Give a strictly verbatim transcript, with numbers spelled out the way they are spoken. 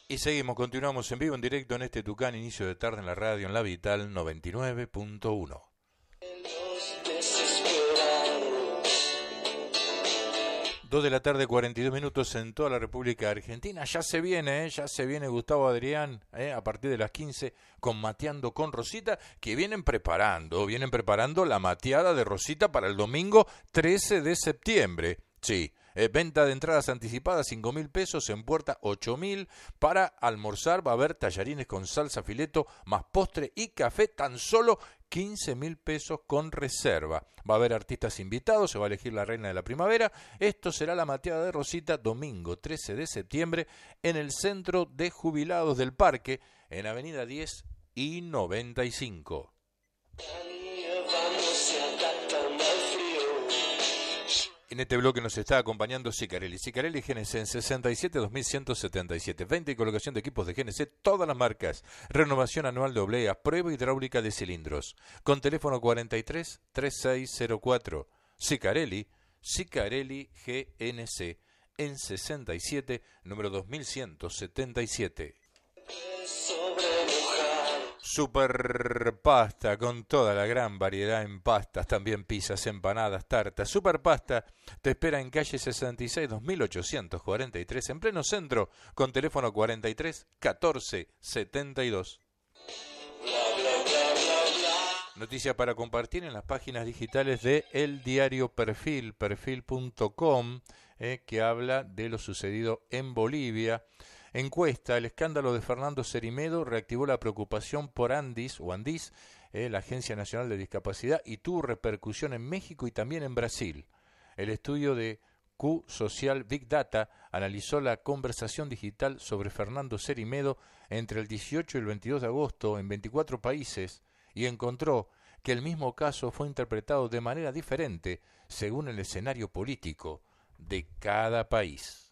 Y seguimos, continuamos en vivo, en directo en este Tucán, inicio de tarde en la radio, en La Vital noventa y nueve punto uno. Dos de la tarde, cuarenta y dos minutos en toda la República Argentina. Ya se viene, ¿eh? ya se viene Gustavo Adrián, ¿eh? a partir de las quince, con Mateando con Rosita, que vienen preparando, vienen preparando la mateada de Rosita para el domingo trece de septiembre. Sí. Eh, venta de entradas anticipadas cinco mil pesos, en puerta ocho mil. Para almorzar va a haber tallarines con salsa fileto, más postre y café, tan solo quince mil pesos con reserva. Va a haber artistas invitados, se va a elegir la reina de la primavera. Esto será la mateada de Rosita, domingo trece de septiembre, en el Centro de Jubilados del Parque, en Avenida diez y noventa y cinco. En este bloque nos está acompañando Sicarelli. Sicarelli G N C en sesenta y siete dos mil ciento setenta y siete. Venta y colocación de equipos de G N C, todas las marcas. Renovación anual de obleas, prueba hidráulica de cilindros. Con teléfono cuarenta y tres treinta y seis cero cuatro. Sicarelli, Sicarelli G N C en sesenta y siete, número dos mil ciento setenta y siete. Super Pasta, con toda la gran variedad en pastas, también pizzas, empanadas, tartas. Super Pasta te espera en calle sesenta y seis, dos mil ochocientos cuarenta y tres, en pleno centro, con teléfono cuarenta y tres catorce setenta y dos. Noticia para compartir en las páginas digitales de El Diario Perfil, perfil punto com, eh, que habla de lo sucedido en Bolivia. Encuesta: el escándalo de Fernando Cerimedo reactivó la preocupación por Andis, o Andis, eh, la Agencia Nacional de Discapacidad, y tuvo repercusión en México y también en Brasil. El estudio de Q Social Big Data analizó la conversación digital sobre Fernando Cerimedo entre el dieciocho y el veintidós de agosto en veinticuatro países y encontró que el mismo caso fue interpretado de manera diferente según el escenario político de cada país.